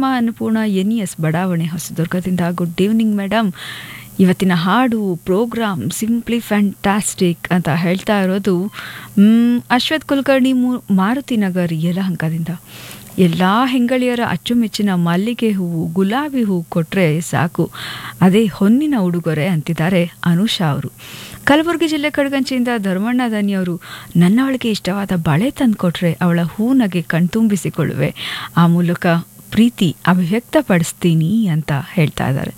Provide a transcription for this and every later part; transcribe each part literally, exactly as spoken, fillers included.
Sharma Annapurna N E S ಬಡಾವಣೆ ಹೊಸದುರ್ಗದಿಂದ. Good evening madam, ಇವತ್ತಿನ ಹಾಡು ಪ್ರೋಗ್ರಾಮ್ ಸಿಂಪ್ಲಿ ಫ್ಯಾಂಟಾಸ್ಟಿಕ್ ಅಂತ ಹೇಳ್ತಾ ಇರೋದು ಅಶ್ವಥ್ ಕುಲಕರ್ಣಿ ಮೂ ಮಾರುತಿ ನಗರ್ ಯಲಹಂಕದಿಂದ. ಎಲ್ಲ ಹೆಂಗಳಿಯರ ಅಚ್ಚುಮೆಚ್ಚಿನ ಮಲ್ಲಿಗೆ ಹೂವು ಗುಲಾಬಿ ಹೂವು ಕೊಟ್ಟರೆ ಸಾಕು, ಅದೇ ಹೊನ್ನಿನ ಉಡುಗೊರೆ ಅಂತಿದ್ದಾರೆ ಅನುಷಾ ಅವರು. ಕಲಬುರಗಿ ಜಿಲ್ಲೆ ಕಡಗಂಚಿಯಿಂದ ಧರ್ಮಣ್ಣ ದನಿಯವರು, ನನ್ನವಳಿಗೆ ಇಷ್ಟವಾದ ಬಳೆ ತಂದು ಕೊಟ್ಟರೆ ಅವಳ ಹೂನಗೆ ಕಣ್ತುಂಬಿಸಿಕೊಳ್ಳುವೆ, ಆ ಮೂಲಕ ಪ್ರೀತಿ ಅಭಿವ್ಯಕ್ತಪಡಿಸ್ತೀನಿ ಅಂತ ಹೇಳ್ತಾ ಇದ್ದಾರೆ.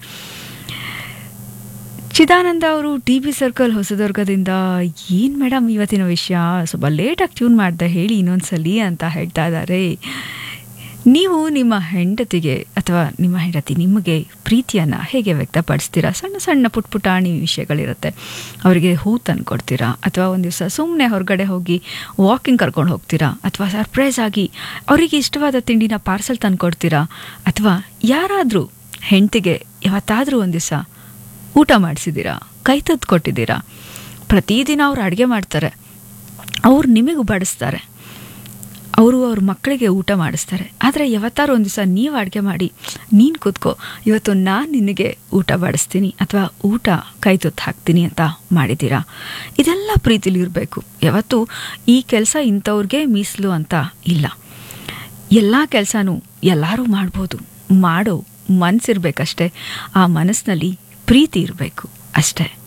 ಚಿದಾನಂದ ಅವರು ಟಿ ಬಿ ಸರ್ಕಲ್ ಹೊಸದುರ್ಗದಿಂದ, ಏನು ಮೇಡಮ್ ಇವತ್ತಿನ ವಿಷಯ ಸ್ವಲ್ಪ ಲೇಟಾಗಿ ಟ್ಯೂನ್ ಮಾಡಿದೆ ಹೇಳಿ ಇನ್ನೊಂದ್ಸಲಿ ಅಂತ ಹೇಳ್ತಾ ಇದ್ದಾರೆ. ನೀವು ನಿಮ್ಮ ಹೆಂಡತಿಗೆ ಅಥವಾ ನಿಮ್ಮ ಹೆಂಡತಿ ನಿಮಗೆ ಪ್ರೀತಿಯನ್ನು ಹೇಗೆ ವ್ಯಕ್ತಪಡಿಸ್ತೀರಾ? ಸಣ್ಣ ಸಣ್ಣ ಪುಟ್ ಪುಟಾಣಿ ವಿಷಯಗಳಿರುತ್ತೆ. ಅವರಿಗೆ ಹೂ ತಂದು ಕೊಡ್ತೀರಾ, ಅಥವಾ ಒಂದು ದಿವಸ ಸುಮ್ಮನೆ ಹೊರಗಡೆ ಹೋಗಿ ವಾಕಿಂಗ್ ಕರ್ಕೊಂಡು ಹೋಗ್ತೀರಾ, ಅಥವಾ ಸರ್ಪ್ರೈಸ್ ಆಗಿ ಅವರಿಗೆ ಇಷ್ಟವಾದ ತಿಂಡಿನ ಪಾರ್ಸೆಲ್ ತಂದು ಕೊಡ್ತೀರಾ, ಅಥವಾ ಯಾರಾದರೂ ಹೆಂಡತಿಗೆ ಯಾವತ್ತಾದರೂ ಒಂದು ದಿವಸ ಊಟ ಮಾಡಿಸಿದ್ದೀರಾ, ಕೈ ತುತ್ತು ಕೊಟ್ಟಿದ್ದೀರಾ? ಪ್ರತಿದಿನ ಅವ್ರು ಅಡುಗೆ ಮಾಡ್ತಾರೆ, ಅವ್ರು ನಿಮಗೂ ಬಡಿಸ್ತಾರೆ, ಅವರು ಅವ್ರ ಮಕ್ಕಳಿಗೆ ಊಟ ಮಾಡಿಸ್ತಾರೆ. ಆದರೆ ಯಾವತ್ತಾರು ಒಂದು ದಿವಸ ನೀವು ಅಡುಗೆ ಮಾಡಿ, ನೀನು ಕೂತ್ಕೋ ಇವತ್ತು ನಾನು ನಿನಗೆ ಊಟ ಬಡಿಸ್ತೀನಿ ಅಥವಾ ಊಟ ಕೈ ತುತ್ತು ಹಾಕ್ತೀನಿ ಅಂತ ಮಾಡಿದ್ದೀರಾ? ಇದೆಲ್ಲ ಪ್ರೀತಿಲಿ ಇರಬೇಕು. ಯಾವತ್ತೂ ಈ ಕೆಲಸ ಇಂಥವ್ರಿಗೆ ಮೀಸಲು ಅಂತ ಇಲ್ಲ. ಎಲ್ಲ ಕೆಲಸನೂ ಎಲ್ಲರೂ ಮಾಡ್ಬೋದು, ಮಾಡೋ ಮನಸ್ಸಿರ್ಬೇಕಷ್ಟೆ. ಆ ಮನಸ್ಸಿನಲ್ಲಿ ಪ್ರೀತಿ ಇರಬೇಕು ಅಷ್ಟೇ.